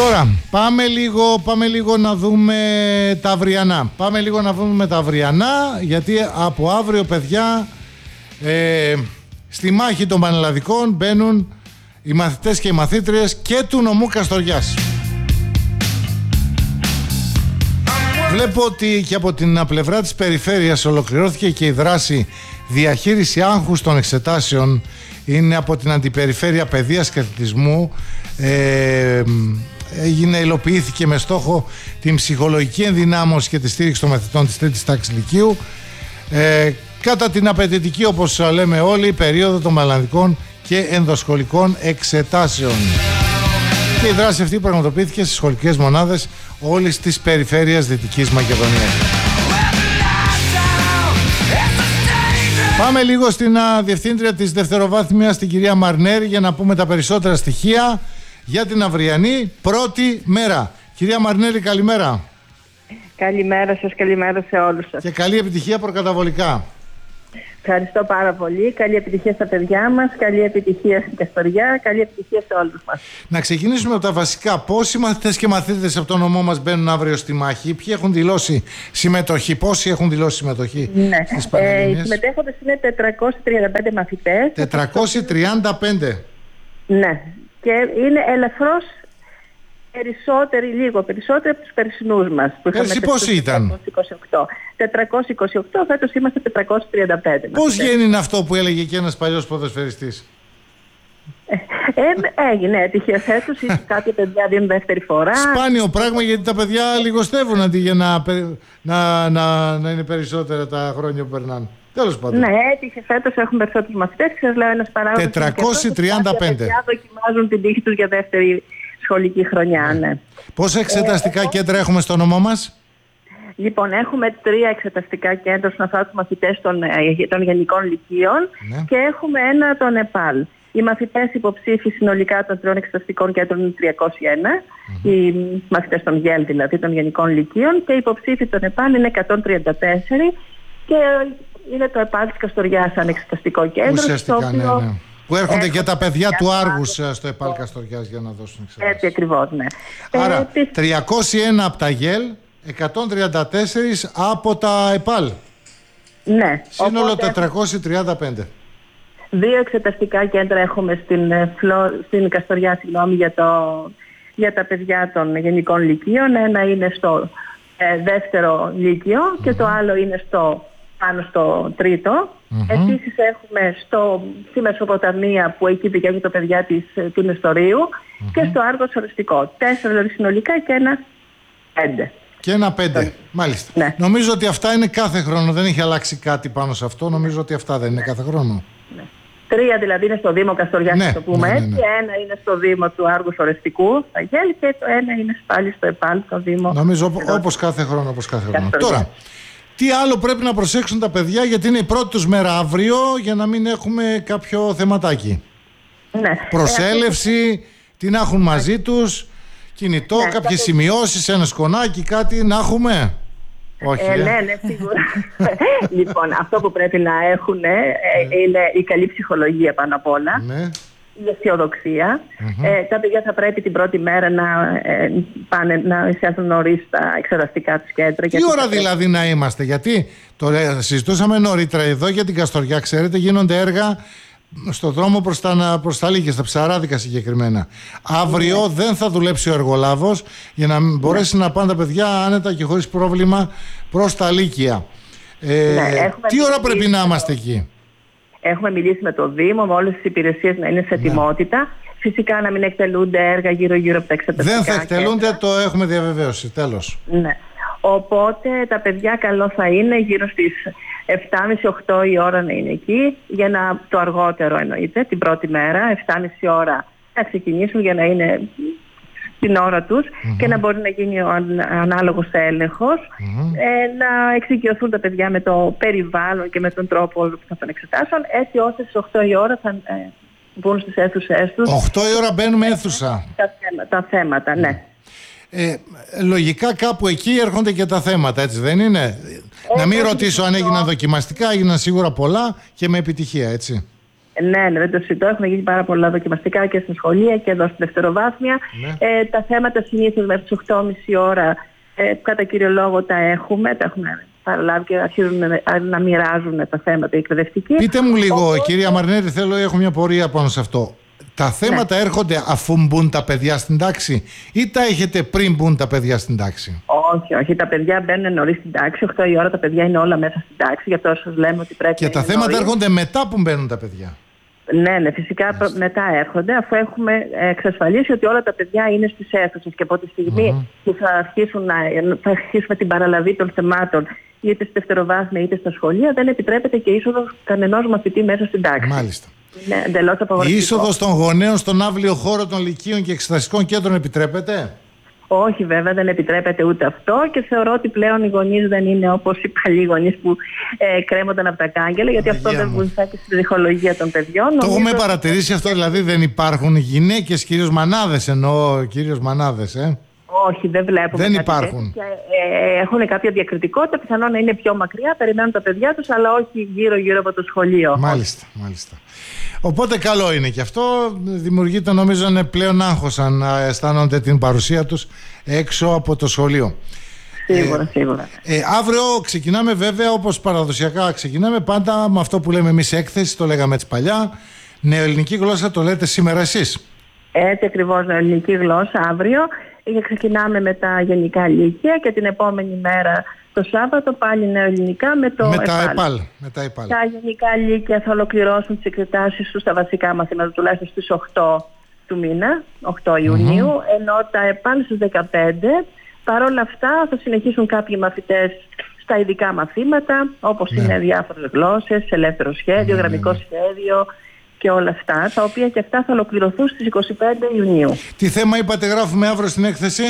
Τώρα πάμε λίγο να δούμε τα αυριανά. Γιατί από αύριο, παιδιά, στη μάχη των πανελλαδικών μπαίνουν οι μαθητές και οι μαθήτριες και του νομού Καστοριάς. Βλέπω ότι και από την πλευρά της περιφέρειας ολοκληρώθηκε και η δράση διαχείριση άγχους των εξετάσεων. Είναι από την Αντιπεριφέρεια Παιδείας και Αθλητισμού. Υλοποιήθηκε με στόχο την ψυχολογική ενδυνάμωση και τη στήριξη των μαθητών της τρίτης τάξης λυκείου κατά την απαιτητική, όπως λέμε όλοι, περίοδο των πανελλαδικών και ενδοσχολικών εξετάσεων. Και η δράση αυτή πραγματοποιήθηκε στις σχολικές μονάδες όλης της περιφέρειας Δυτικής Μακεδονίας. Πάμε λίγο στην διευθύντρια της δευτεροβάθμιας, την κυρία Μαρνέρη, για να πούμε τα περισσότερα στοιχεία για την αυριανή πρώτη μέρα. Κυρία Μαρνέρη, καλημέρα. Καλημέρα σας, καλημέρα σε όλους σας. Και καλή επιτυχία προκαταβολικά. Ευχαριστώ πάρα πολύ. Καλή επιτυχία στα παιδιά μας, καλή επιτυχία στην Καστοριά, καλή επιτυχία σε όλους μας. Να ξεκινήσουμε από τα βασικά. Πόσοι μαθητές και μαθήτες από το νομό μας μπαίνουν αύριο στη μάχη, ποιοι έχουν δηλώσει συμμετοχή, πόσοι έχουν δηλώσει συμμετοχή στις Πανελληνίες? Οι συμμετέχοντες είναι 435 μαθητές. 435. Ναι, και είναι ελαφρώς λίγο περισσότεροι από τους περσινούς μας. Πέρσι πόσοι ήταν? 428, φέτος είμαστε 435. Πώς γίνει αυτό που έλεγε και ένας παλιός ποδοσφαιριστής? Έτυχε φέτος, κάποια παιδιά δίνουν δεύτερη φορά. Σπάνιο πράγμα, γιατί τα παιδιά λιγοστεύουν αντί για να είναι περισσότερα τα χρόνια που περνάνε. Τέλος πάντων. Ναι, έτυχε φέτος, έχουμε περισσότερους μαθητές. Σας λέω ένας παράγοντας. 435. Τα παιδιά δοκιμάζουν την τύχη τους για δεύτερη σχολική χρονιά. Ναι. Πόσα εξεταστικά κέντρα έχουμε στο νομό μας? Λοιπόν, έχουμε 3 εξεταστικά κέντρα όσον αφορά τους μαθητές των γενικών λυκείων, και έχουμε ένα των ΕΠΑΛ. Οι μαθητές υποψήφοι συνολικά των 3 εξεταστικών κέντρων είναι 301, οι μαθητές των ΓΕΛ δηλαδή των γενικών λυκείων, και οι υποψήφοι των ΕΠΑΛ είναι 134, και είναι το ΕΠΑΛ της Καστοριάς σαν εξεταστικό κέντρο. Ουσιαστικά, ναι. Που έρχονται και τα παιδιά του Άργους στο ΕΠΑΛ Καστοριάς για να δώσουν εξετάσεις. Έτσι ακριβώς, ναι. Άρα 301 από τα ΓΕΛ, 134 από τα ΕΠΑΛ. Ναι. Σύνολο 435. 2 εξεταστικά κέντρα έχουμε στην Καστοριά, για τα παιδιά των γενικών λυκείων. Ένα είναι στο δεύτερο λύκειο και το άλλο είναι πάνω στο τρίτο. Επίσης έχουμε στη Μεσοποταμία, που εκεί πηγαίνουν τα παιδιά του Νεστορίου, και στο Άργος οριστικό. 4 δηλαδή συνολικά και ένα 5. Και ένα 5, μάλιστα. Ναι. Νομίζω ότι αυτά είναι κάθε χρόνο, δεν έχει αλλάξει κάτι πάνω σε αυτό. Νομίζω ότι αυτά δεν είναι κάθε χρόνο. Ναι. 3 δηλαδή είναι στο Δήμο Καστοριάς, να το πούμε έτσι. Ένα είναι στο Δήμο του Άργους Ορεστικού, στα ΓΕΛ, και το ένα είναι πάλι στο ΕΠΑΛ, στο Δήμο. Νομίζω όπως κάθε χρόνο. Τώρα, τι άλλο πρέπει να προσέξουν τα παιδιά, γιατί είναι η πρώτη τους μέρα αύριο, για να μην έχουμε κάποιο θεματάκι? Ναι. Προσέλευση, τι να έχουν μαζί τους, κινητό, κάποιες σημειώσεις, ένα σκονάκι, κάτι να έχουμε? Όχι. Ναι, σίγουρα. Λοιπόν, αυτό που πρέπει να έχουν είναι η καλή ψυχολογία πάνω απ' όλα. Ναι. Η αισιοδοξία. Τα παιδιά θα πρέπει την πρώτη μέρα πάνε να εισέλθουν νωρίς στα εξεταστικά τους κέντρα. Τι ώρα δηλαδή να είμαστε? Γιατί συζητούσαμε νωρίτερα εδώ για την Καστοριά, ξέρετε, γίνονται έργα στο δρόμο προς τα Λύκεια, στα Ψαράδικα συγκεκριμένα. Αύριο δεν θα δουλέψει ο εργολάβος, για να μπορέσει να πάνε τα παιδιά άνετα και χωρίς πρόβλημα προς τα Λύκεια. Τι ώρα πρέπει να είμαστε εκεί? Έχουμε μιλήσει με το Δήμο, με όλες τις υπηρεσίες να είναι σε ετοιμότητα. Φυσικά να μην εκτελούνται έργα γύρω-γύρω από τα εξεταστικά. Δεν θα εκτελούνται, το έχουμε διαβεβαίωση. Τέλος. Ναι. Οπότε τα παιδιά καλό θα είναι γύρω στις 7.30-8 η ώρα να είναι εκεί, για το αργότερο εννοείται, την πρώτη μέρα, 7.30 ώρα να ξεκινήσουν για να είναι την ώρα τους και να μπορεί να γίνει ο ανάλογος έλεγχος, να εξοικειωθούν τα παιδιά με το περιβάλλον και με τον τρόπο που θα τον εξετάσουν, έτσι ώστε στις 8 η ώρα θα μπουν στις αίθουσές τους. 8 η ώρα μπαίνουμε αίθουσα. Τα θέματα, ναι. Λογικά κάπου εκεί έρχονται και τα θέματα, έτσι δεν είναι? Να μην ρωτήσω αν έγιναν δοκιμαστικά, έγιναν σίγουρα πολλά και με επιτυχία, έτσι. Ναι, δεν το συζητώ. Έχουν γίνει πάρα πολλά δοκιμαστικά και στα σχολεία και εδώ στη δευτεροβάθμια. Ναι. Τα θέματα συνήθως μέχρι τις 8.30 ώρα κατά κύριο λόγο τα έχουμε παραλάβει και αρχίζουν να μοιράζουν τα θέματα οι εκπαιδευτικοί. Πείτε μου λίγο, κυρία Μαρινέτη, έχω μια πορεία πάνω σε αυτό. Τα θέματα έρχονται αφού μπουν τα παιδιά στην τάξη ή τα έχετε πριν μπουν τα παιδιά στην τάξη? Όχι. Τα παιδιά μπαίνουν νωρίς στην τάξη. 8 η ώρα τα παιδιά είναι όλα μέσα στην τάξη. Γι' αυτό σας λέμε ότι πρέπει. Και τα θέματα έρχονται μετά που μπαίνουν τα παιδιά? Ναι, φυσικά μετά έρχονται, αφού έχουμε εξασφαλίσει ότι όλα τα παιδιά είναι στις αίθουσες και από τη στιγμή που θα αρχίσουμε την παραλαβή των θεμάτων είτε στη δευτεροβάθμια είτε στα σχολεία, δεν επιτρέπεται και είσοδος κανενός μαθητή μέσα στην τάξη. Μάλιστα. Είναι εντελώς απαγορευτικό. Η είσοδος των γονέων στον αύλιο χώρο των λυκείων και εξεταστικών κέντρων επιτρέπεται? Όχι, βέβαια, δεν επιτρέπεται ούτε αυτό και θεωρώ ότι πλέον οι γονείς δεν είναι όπως οι παλιοί γονείς που κρέμονταν από τα κάγκελα, γιατί αυτό δεν βοηθά και στη ψυχολογία των παιδιών. Το έχουμε παρατηρήσει αυτό, δηλαδή δεν υπάρχουν γυναίκες, κυρίως μανάδες, εννοώ κυρίως μανάδες, Όχι, δεν βλέπουμε. Δεν υπάρχουν. Έχουν κάποια διακριτικότητα, πιθανόν να είναι πιο μακριά, περιμένουν τα παιδιά τους, αλλά όχι γύρω-γύρω από το σχολείο. Μάλιστα. Οπότε καλό είναι και αυτό. Δημιουργείται, νομίζω, πλέον άγχος αν αισθάνονται την παρουσία τους έξω από το σχολείο. Σίγουρα. Αύριο ξεκινάμε, βέβαια, όπως παραδοσιακά ξεκινάμε πάντα με αυτό που λέμε εμείς έκθεση, το λέγαμε έτσι παλιά. Νεοελληνική γλώσσα το λέτε σήμερα εσείς? Έτσι ακριβώς, νεοελληνική γλώσσα αύριο. Ξεκινάμε με τα γενικά λύκεια και την επόμενη μέρα το Σάββατο πάλι νεοελληνικά με το ΕΠΑΛ. Τα γενικά λύκεια θα ολοκληρώσουν τις εξετάσεις τους στα βασικά μαθήματα, τουλάχιστον στις 8 του μήνα, 8 Ιουνίου, ενώ τα ΕΠΑΛ στις 15. Παρ' όλα αυτά θα συνεχίσουν κάποιοι μαθητές στα ειδικά μαθήματα, όπως είναι διάφορες γλώσσες, ελεύθερο σχέδιο, γραμμικό σχέδιο και όλα αυτά, τα οποία και αυτά θα ολοκληρωθούν στις 25 Ιουνίου. Τι θέμα είπατε γράφουμε αύριο στην έκθεση?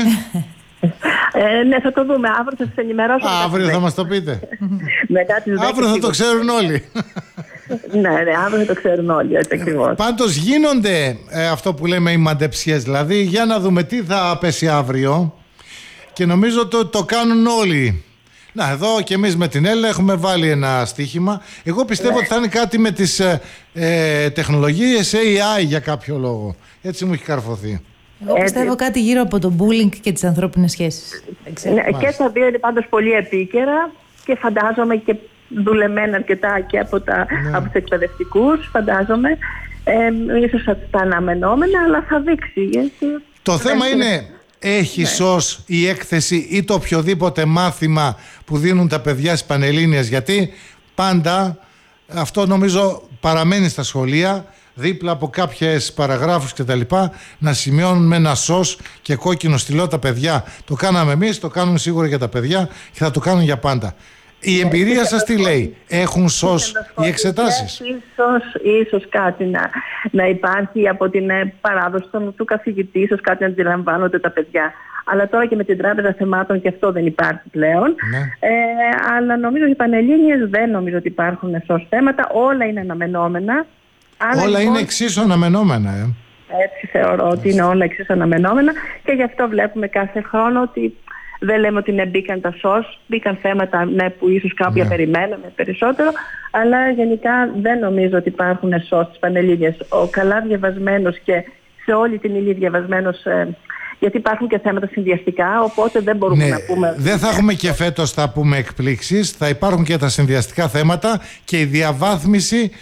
Ναι, θα το δούμε. Αύριο θα σας ενημερώσω. Αύριο θα μας το πείτε? Μετά τις 10. Αύριο θα το ξέρουν όλοι. Ναι, αύριο θα το ξέρουν όλοι, έτσι ακριβώς. Πάντως γίνονται αυτό που λέμε οι μαντεψιές, δηλαδή για να δούμε τι θα πέσει αύριο, και νομίζω το κάνουν όλοι. Να, εδώ και εμείς με την Έλληνα έχουμε βάλει ένα στοίχημα. Εγώ πιστεύω ότι θα είναι κάτι με τις τεχνολογίες AI για κάποιο λόγο. Έτσι μου έχει καρφωθεί. Εγώ πιστεύω κάτι γύρω από το bullying και τις ανθρώπινες σχέσεις. Ναι, και τα δύο είναι πάντως πολύ επίκαιρα και φαντάζομαι και δουλεμένα αρκετά και από τους εκπαιδευτικούς, φαντάζομαι. Ίσως τα αναμενόμενα, αλλά θα δείξει. Το θέμα είναι, έχει σως η έκθεση ή το οποιοδήποτε μάθημα που δίνουν τα παιδιά στις Πανελλήνιες, γιατί πάντα αυτό νομίζω παραμένει στα σχολεία, δίπλα από κάποιες παραγράφους και τα λοιπά, να σημειώνουν με ένα σως και κόκκινο στυλό τα παιδιά. Το κάναμε εμείς, το κάνουν σίγουρα για τα παιδιά και θα το κάνουν για πάντα. Η εμπειρία σας τι λέει? Έχουν σως οι εξετάσεις? Ίσως κάτι να υπάρχει από την παράδοση του καθηγητή, ίσως κάτι να αντιλαμβάνονται τα παιδιά. Αλλά τώρα και με την Τράπεζα Θεμάτων και αυτό δεν υπάρχει πλέον. Αλλά νομίζω ότι οι Πανελλήνιες δεν νομίζω ότι υπάρχουν σως θέματα. Όλα είναι αναμενόμενα. Όλα είναι εξίσου αναμενόμενα. Έτσι θεωρώ ότι είναι όλα εξίσου αναμενόμενα και γι' αυτό βλέπουμε κάθε χρόνο ότι δεν λέμε ότι μπήκαν τα σως, μπήκαν θέματα που ίσως κάποια περιμέναμε περισσότερο, αλλά γενικά δεν νομίζω ότι υπάρχουν σως στις Πανελλήνιες. Ο καλά διαβασμένος και σε όλη την ύλη διαβασμένος, γιατί υπάρχουν και θέματα συνδυαστικά, οπότε δεν μπορούμε να πούμε. Δεν θα έχουμε και φέτος, θα πούμε, εκπλήξεις, θα υπάρχουν και τα συνδυαστικά θέματα και η διαβάθμιση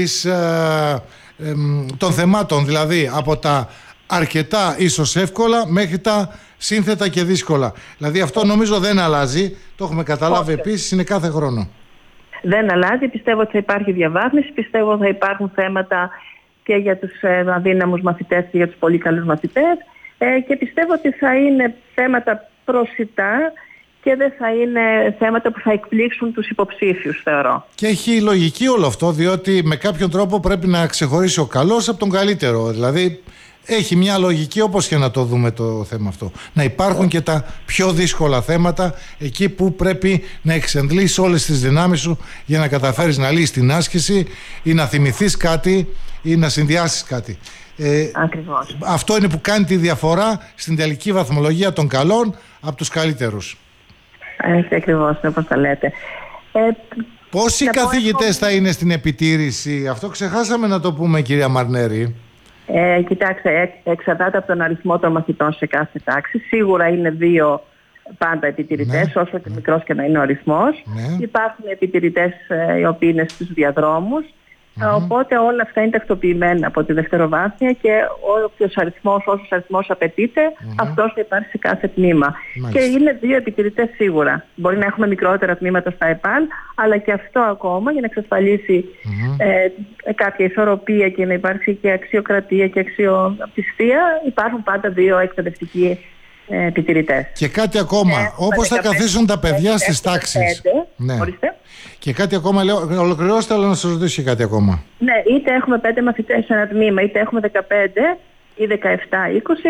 των θεμάτων, δηλαδή από τα αρκετά ίσως εύκολα μέχρι τα σύνθετα και δύσκολα. Δηλαδή αυτό νομίζω δεν αλλάζει, το έχουμε καταλάβει επίσης, είναι κάθε χρόνο. Δεν αλλάζει, πιστεύω ότι θα υπάρχει διαβάθμιση, πιστεύω ότι θα υπάρχουν θέματα και για τους αδύναμους μαθητές και για τους πολύ καλούς μαθητές και πιστεύω ότι θα είναι θέματα προσιτά και δεν θα είναι θέματα που θα εκπλήξουν τους υποψήφιους, θεωρώ. Και έχει λογική όλο αυτό, διότι με κάποιον τρόπο πρέπει να ξεχωρίσει ο καλός από τον καλύτερο. Δηλαδή έχει μια λογική, όπως και να το δούμε το θέμα αυτό. Να υπάρχουν και τα πιο δύσκολα θέματα, εκεί που πρέπει να εξαντλείς όλες τις δυνάμεις σου για να καταφέρεις να λύσεις την άσκηση ή να θυμηθείς κάτι ή να συνδυάσεις κάτι. Ακριβώς. Αυτό είναι που κάνει τη διαφορά στην τελική βαθμολογία των καλών από τους καλύτερους. Έτσι ακριβώς, όπως τα λέτε. Πόσοι καθηγητές θα είναι στην επιτήρηση? Αυτό ξεχάσαμε να το πούμε, κυρία Μαρνέρη. Κοιτάξτε, εξαρτάται από τον αριθμό των μαθητών σε κάθε τάξη. Σίγουρα είναι 2 πάντα επιτηρητές, όσο και μικρός και να είναι ο αριθμός. Υπάρχουν επιτηρητές οι οποίοι είναι στους διαδρόμους. Οπότε όλα αυτά είναι τακτοποιημένα από τη δευτεροβάθμια και όσος αριθμός απαιτείται, αυτός θα υπάρχει σε κάθε τμήμα. Και είναι 2 επιτηρητές σίγουρα. Μπορεί να έχουμε μικρότερα τμήματα στα ΕΠΑΛ, αλλά και αυτό ακόμα για να εξασφαλίσει κάποια ισορροπία και να υπάρξει και αξιοκρατία και αξιοπιστία, υπάρχουν πάντα 2 εκπαιδευτικοί επιτηρητές. Και κάτι ακόμα, όπως θα καθίσουν τα παιδιά στις τάξεις. Και κάτι ακόμα, λέω, ολοκληρώστε, αλλά να σας ρωτήσω και κάτι ακόμα. Ναι, είτε έχουμε 5 μαθητές σε ένα τμήμα, είτε έχουμε 15 ή 17-20,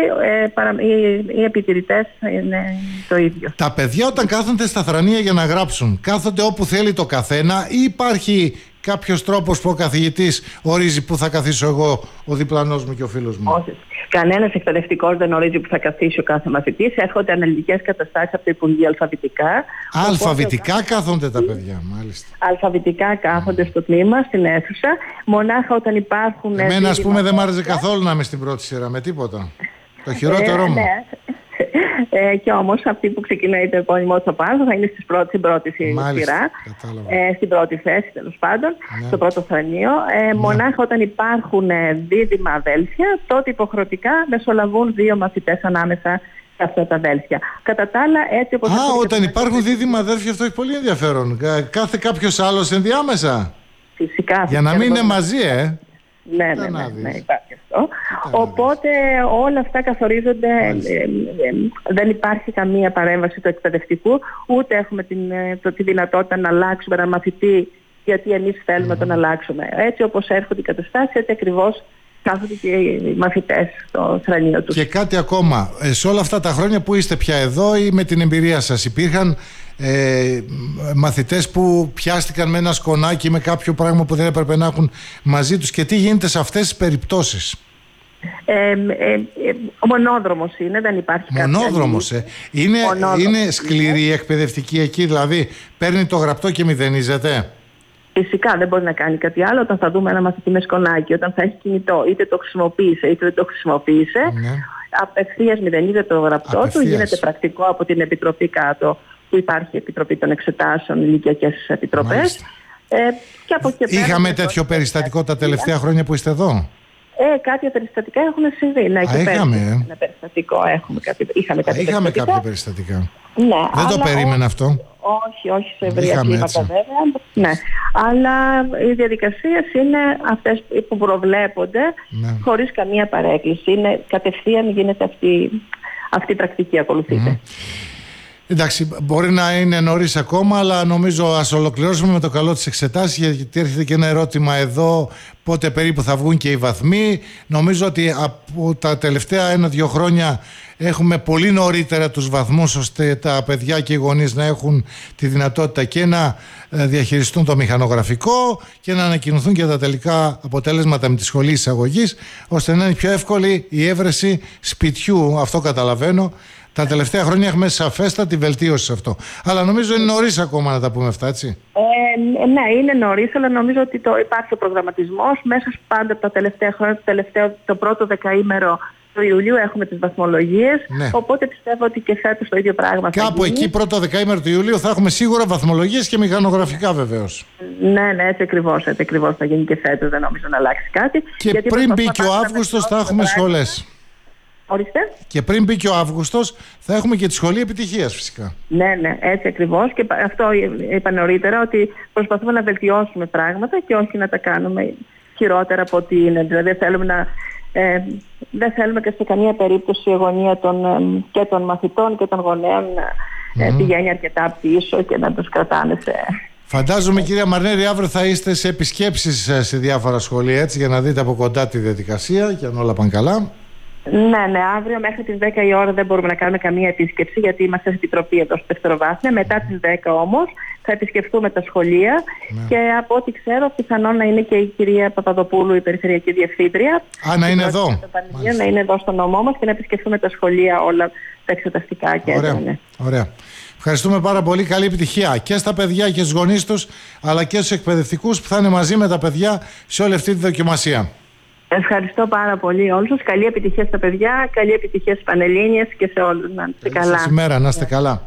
οι επιτηρητές είναι το ίδιο. Τα παιδιά όταν κάθονται στα θρανία για να γράψουν, κάθονται όπου θέλει το καθένα, ή υπάρχει κάποιος τρόπος που ο καθηγητής ορίζει που θα καθίσω εγώ, ο διπλανός μου και ο φίλος μου? Όχι. Κανένας εκπαιδευτικός δεν ορίζει που θα καθίσει ο κάθε μαθητής. Έρχονται αναλυτικές καταστάσεις από το Υπουργείο αλφαβητικά. Αλφαβητικά κάθονται τα παιδιά, μάλιστα. Αλφαβητικά κάθονται στο τμήμα, στην αίθουσα. Μονάχα όταν υπάρχουν. Εμένα, ας πούμε, δεν μ' άρεσε καθόλου να είμαι στην πρώτη σειρά με τίποτα. Το χειρότερό μου. Ναι. Και όμως αυτή που ξεκινάει το επώνυμό του πάνω θα είναι στην πρώτη σειρά, στην πρώτη θέση τέλος πάντων, στο πρώτο θρανείο. Μονάχα όταν υπάρχουν δίδυμα αδέλφια, τότε υποχρεωτικά μεσολαβούν 2 μαθητές ανάμεσα σε αυτά τα αδέλφια. Κατά τα άλλα, έτσι όπως. Όταν υπάρχουν δίδυμα αδέλφια, αυτό έχει πολύ ενδιαφέρον. Κάθε κάποιος άλλος ενδιάμεσα. Φυσικά. Για να μην είναι μαζί, Ναι, υπάρχει αυτό. Οπότε όλα αυτά καθορίζονται, δεν υπάρχει καμία παρέμβαση του εκπαιδευτικού, ούτε έχουμε τη δυνατότητα να αλλάξουμε έναν μαθητή γιατί εμείς θέλουμε να τον αλλάξουμε. Έτσι όπως έρχονται οι καταστάσεις, έτσι ακριβώς κάθονται και οι μαθητές στο θρανείο τους. Και κάτι ακόμα, σε όλα αυτά τα χρόνια που είστε πια εδώ ή με την εμπειρία σας, υπήρχαν μαθητές που πιάστηκαν με ένα σκονάκι, με κάποιο πράγμα που δεν έπρεπε να έχουν μαζί τους, και τι γίνεται σε αυτές τις περιπτώσεις? Ο μονόδρομος είναι, δεν υπάρχει κάτι. Μονόδρομος, είναι σκληρή η εκπαιδευτική εκεί, δηλαδή παίρνει το γραπτό και μηδενίζεται? Φυσικά δεν μπορεί να κάνει κάτι άλλο. Όταν θα δούμε ένα μαθητή με σκονάκι, όταν θα έχει κινητό, είτε το χρησιμοποίησε είτε δεν το χρησιμοποίησε, απευθείας μηδενίζεται το γραπτό του, γίνεται πρακτικό από την Επιτροπή κάτω, που υπάρχει Επιτροπή των Εξετάσεων, ηλικιακές επιτροπές. Και από εκεί πέρα, είχαμε τέτοιο περιστατικό τα τελευταία χρόνια που είστε εδώ? Κάποια περιστατικά έχουν συμβεί. Ναι, και ένα περιστατικό είχαμε κάποια περιστατικά. Ναι, δεν το περίμενα αυτό. Όχι σε ευρεία κλίμακα βέβαια. Ναι. Αλλά οι διαδικασίες είναι αυτές που προβλέπονται, χωρίς καμία παρέκκληση. Είναι κατευθείαν γίνεται αυτή η πρακτική ακολουθείται. Εντάξει, μπορεί να είναι νωρίς ακόμα, αλλά νομίζω ας ολοκληρώσουμε με το καλό της εξετάσεις, γιατί έρχεται και ένα ερώτημα εδώ, πότε περίπου θα βγουν και οι βαθμοί. Νομίζω ότι από τα τελευταία 1-2 χρόνια έχουμε πολύ νωρίτερα τους βαθμούς, ώστε τα παιδιά και οι γονείς να έχουν τη δυνατότητα και να διαχειριστούν το μηχανογραφικό και να ανακοινωθούν και τα τελικά αποτέλεσματα με τη σχολή εισαγωγής, ώστε να είναι πιο εύκολη η έβρεση σπιτιού. Αυτό καταλαβαίνω. Τα τελευταία χρόνια έχουμε σαφέστατη βελτίωση σε αυτό. Αλλά νομίζω είναι νωρίς ακόμα να τα πούμε αυτά, έτσι. Ναι, είναι νωρίς, αλλά νομίζω ότι υπάρχει ο προγραμματισμός. Μέσα πάντα τα τελευταία χρόνια, το πρώτο δεκαήμερο του Ιουλίου έχουμε τις βαθμολογίες. Ναι. Οπότε πιστεύω ότι και φέτος το ίδιο πράγμα θα γίνει. Κάπου εκεί πρώτο δεκαήμερο του Ιουλίου θα έχουμε σίγουρα βαθμολογίες και μηχανογραφικά βεβαίως. Ναι, έτσι ακριβώς θα γίνει και φέτος. Δεν νομίζω να αλλάξει κάτι. Και πριν μπει και ο Αύγουστος θα έχουμε σχολές. Ορίστε. Και πριν μπει και ο Αύγουστος θα έχουμε και τη σχολή επιτυχίας φυσικά. Ναι, έτσι ακριβώς. Και αυτό είπα νωρίτερα, ότι προσπαθούμε να βελτιώσουμε πράγματα και όχι να τα κάνουμε χειρότερα από ό,τι είναι. Δηλαδή δεν θέλουμε και σε καμία περίπτωση η αγωνία και των μαθητών και των γονέων να πηγαίνει αρκετά πίσω και να τους κρατάνε σε... Φαντάζομαι, κυρία Μαρνέρη, αύριο θα είστε σε επισκέψεις σε διάφορα σχολεία, έτσι, για να δείτε από κοντά τη διαδικασία και αν όλα πάνε καλά. Ναι, αύριο μέχρι τις 10 η ώρα δεν μπορούμε να κάνουμε καμία επίσκεψη, γιατί είμαστε σε επιτροπή εδώ στο δευτεροβάθμια. Μετά τις 10 όμως θα επισκεφτούμε τα σχολεία και από ό,τι ξέρω πιθανόν να είναι και η κυρία Παπαδοπούλου, η Περιφερειακή Διευθύντρια. Να είναι εδώ. Να είναι εδώ στο νομό μας και να επισκεφτούμε τα σχολεία όλα τα εξεταστικά κέντρα. Ναι. Ωραία. Ευχαριστούμε πάρα πολύ. Καλή επιτυχία και στα παιδιά και στους γονείς τους, αλλά και στους εκπαιδευτικούς που θα είναι μαζί με τα παιδιά σε όλη αυτή τη δοκιμασία. Ευχαριστώ πάρα πολύ όλους σας. Καλή επιτυχία στα παιδιά, καλή επιτυχία στις Πανελλήνιες και σε όλους. Να είστε καλά. Σας ημέρα, να είστε καλά.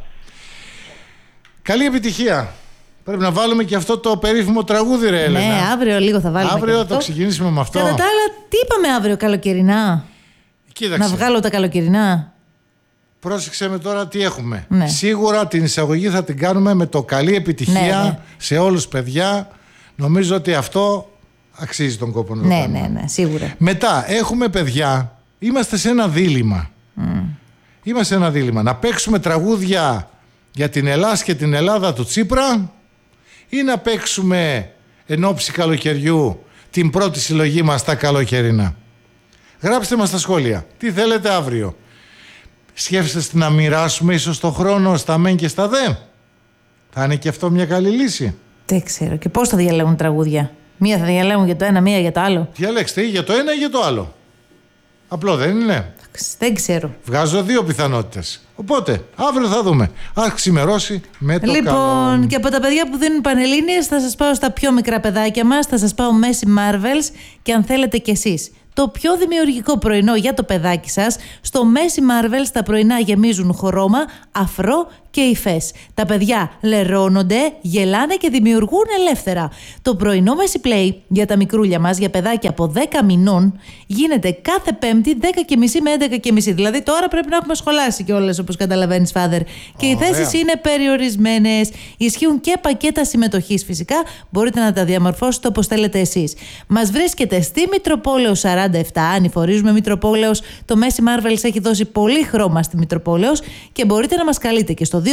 Καλή επιτυχία. Πρέπει να βάλουμε και αυτό το περίφημο τραγούδι, ρε Έλενα. Ναι, αύριο λίγο θα βάλουμε. Αύριο θα ξεκινήσουμε με αυτό. Κατά τα άλλα, τι είπαμε αύριο, καλοκαιρινά? Κοίταξε. Να βγάλω τα καλοκαιρινά. Πρόσεξε με τώρα τι έχουμε. Ναι. Σίγουρα την εισαγωγή θα την κάνουμε με το καλή επιτυχία Ναι. σε όλους παιδιά. Νομίζω ότι αυτό αξίζει τον κόπο να το κάνουμε. Ναι, σίγουρα. Μετά έχουμε παιδιά, είμαστε σε ένα δίλημμα. Είμαστε σε ένα δίλημμα. Να παίξουμε τραγούδια για την Ελλάδα και την Ελλάδα του Τσίπρα ή να παίξουμε εν ώψη καλοκαιριού την πρώτη συλλογή μας τα καλοκαιρινά. Γράψτε μας στα σχόλια. Τι θέλετε αύριο. Σκέφτεστε να μοιράσουμε ίσως το χρόνο στα μεν και στα δε. Θα είναι και αυτό μια καλή λύση. Δεν ξέρω. Και πώς θα διαλέγουν τραγούδια? Μία θα διαλέγουν για το ένα, μία για το άλλο. Διαλέξτε ή για το ένα ή για το άλλο. Απλό δεν είναι? Δεν ξέρω. Βγάζω δύο πιθανότητες. Οπότε, αύριο θα δούμε. Ας ξημερώσει με το Λοιπόν, καλό. και από τα παιδιά που δίνουν Πανελλήνιες θα σας πάω στα πιο μικρά παιδάκια μας. Θα σας πάω Μέση Marvels και αν θέλετε κι εσείς το πιο δημιουργικό πρωινό για το παιδάκι σας, στο Μέση Marvels τα πρωινά γεμίζουν χρώμα, αφρό και υφές. Τα παιδιά λερώνονται, γελάνε και δημιουργούν ελεύθερα. Το πρωινό Messi Play για τα μικρούλια μας, για παιδάκια από 10 μηνών, γίνεται κάθε Πέμπτη 10:30 με 11:30. Δηλαδή τώρα πρέπει να έχουμε σχολάσει κιόλας, όπως καταλαβαίνεις, Father. Και οι θέσεις είναι περιορισμένες. Ισχύουν και πακέτα συμμετοχής φυσικά. Μπορείτε να τα διαμορφώσετε όπως θέλετε εσείς. Μας βρίσκεται στη Μητροπόλεως 47. Ανηφορίζουμε Μητροπόλεως. Το Messi Marvels έχει δώσει πολύ χρώμα στη Μητροπόλεως και μπορείτε να μας καλείτε και στο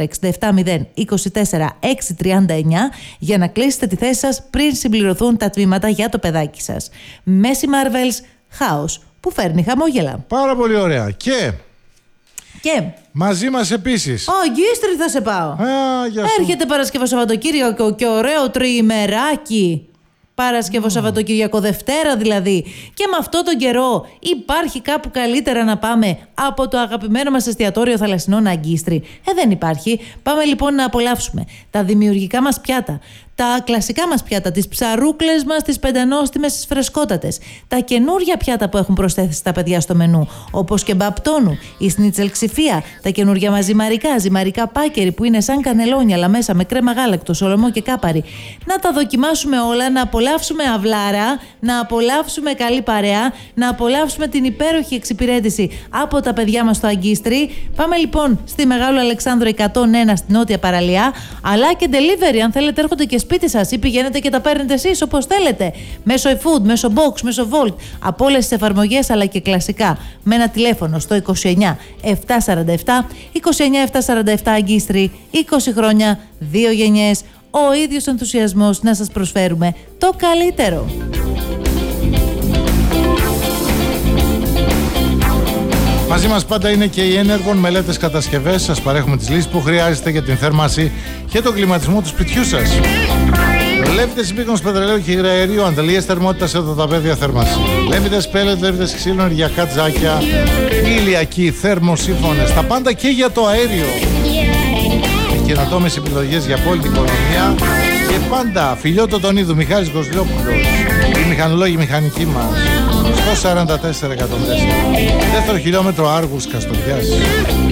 2467024639 για να κλείσετε τη θέση σας πριν συμπληρωθούν τα τμήματα για το παιδάκι σας. Messi Marvels, χάος που φέρνει χαμόγελα. Πάρα πολύ ωραία. Και μαζί μας επίσης. Αγκίστρι θα σε πάω. Γεια σου. Έρχεται Παρασκευό Σαββατοκύριακο και ωραίο τριημεράκι. Παρασκευό Σαββατοκύριακο, Δευτέρα δηλαδή. Και με αυτό τον καιρό υπάρχει κάπου καλύτερα να πάμε από το αγαπημένο μας εστιατόριο Θαλασσινών Αγκίστρι? Δεν υπάρχει. Πάμε λοιπόν να απολαύσουμε τα δημιουργικά μας πιάτα, τα κλασικά μας πιάτα, τις ψαρούκλες μας, τις πεντανόστιμες, τις φρεσκότατες, τα καινούργια πιάτα που έχουν προσθέσει τα παιδιά στο μενού, όπως και μπαπτόνου, η σνίτσελ ξηφία, τα καινούργια μας ζυμαρικά πάκερι που είναι σαν κανελόνια αλλά μέσα με κρέμα γάλακτο, σολομό και κάπαρι. Να τα δοκιμάσουμε όλα, να απολαύσουμε αυλάρα, να απολαύσουμε καλή παρέα, να απολαύσουμε την υπέροχη εξυπηρέτηση από τα παιδιά μας στο Αγκίστρι. Πάμε λοιπόν στη Μεγάλου Αλεξάνδρου 101 στην Νότια Παραλία, αλλά και delivery αν θέλετε, έρχονται και σπίτι σας ή πηγαίνετε και τα παίρνετε εσείς όπως θέλετε. Μέσω eFood, μέσω Box, μέσω Volt, από όλες τις εφαρμογές αλλά και κλασικά. Με ένα τηλέφωνο στο 29 747 29 747 Αγκίστρι, 20 χρόνια, 2 γενιές, ο ίδιος ενθουσιασμός να σας προσφέρουμε το καλύτερο. Μαζί μας πάντα είναι και η Energon Μελέτες Κατασκευές. Σας παρέχουμε τις λύσεις που χρειάζεστε για την θέρμανση και τον κλιματισμό του σπιτιού σας. Λέβητες Mykonos πετρελαίου και υγραερίου, ανταλλίες θερμότητας, εδωταπέδια θέρμανση. Λέβητες πέλετ, λέβητες ξύλο, ενεργειακά τζάκια, ηλιακοί, θερμοσύφωνες, τα πάντα και για το αέριο. Καινοτόμες επιλογές για όλη την οικονομία και πάντα Φιλιώτο τον Είδου, Μιχάλης Γκοσλιόπουλος, οι μηχανολόγοι μηχανικοί μας, στο 44 εκατομμύρια. Δεύτερο χιλιόμετρο Άργους Καστοριάς.